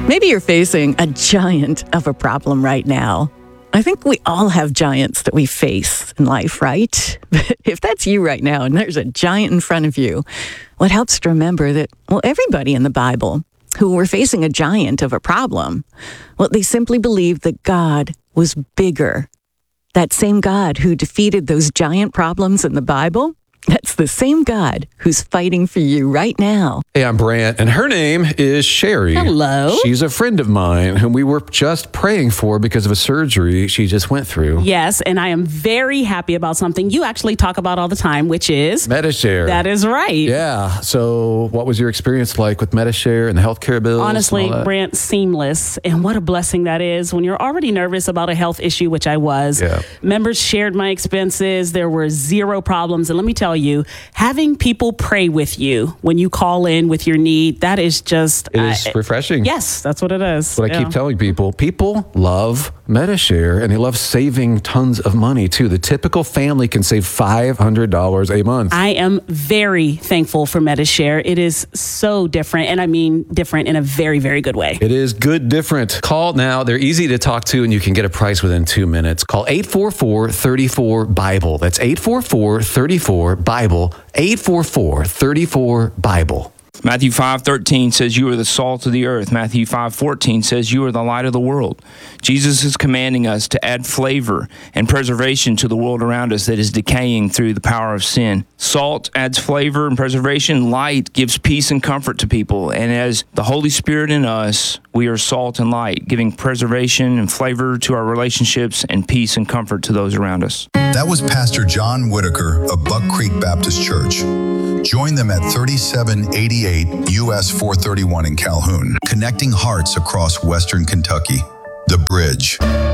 Maybe you're facing a giant of a problem right now. I think we all have giants that we face in life, right? But if that's you right now and there's a giant in front of you, what helps to remember that, everybody in the Bible who were facing a giant of a problem, they simply believed that God was bigger. That same God who defeated those giant problems in the Bible, that's the same God who's fighting for you right now. Hey, I'm Brant, and her name is Sherry. Hello. She's a friend of mine whom we were just praying for because of a surgery she just went through. Yes, and I am very happy about something you actually talk about all the time, which is Medi-Share. That is right. Yeah. So what was your experience like with Medi-Share and the healthcare bills? Honestly, Brant, seamless. And what a blessing that is when you're already nervous about a health issue, which I was. Yeah. Members shared my expenses. There were zero problems. And let me tell you, having people pray with you when you call in with your need, that is just... It is refreshing. Yes, that's what it is. What I keep telling people. People love Medi-Share, and they love saving tons of money, too. The typical family can save $500 a month. I am very thankful for Medi-Share. It is so different, and I mean different in a very, very good way. It is good different. Call now. They're easy to talk to, and you can get a price within 2 minutes. Call 844-34-BIBLE. That's 844-34-BIBLE. 844-34-BIBLE. Matthew 5:13 says you are the salt of the earth. Matthew 5:14 says you are the light of the world. Jesus is commanding us to add flavor and preservation to the world around us that is decaying through the power of sin. Salt adds flavor and preservation. Light gives peace and comfort to people. And as the Holy Spirit in us, we are salt and light, giving preservation and flavor to our relationships and peace and comfort to those around us. That was Pastor John Whitaker of Buck Creek Baptist Church. Join them at 3788 US 431 in Calhoun, connecting hearts across Western Kentucky. The Bridge.